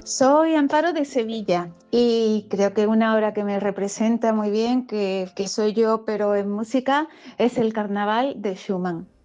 Soy Amparo de Sevilla y creo que una obra que me representa muy bien, que soy yo, pero en música, es el Carnaval de Schumann.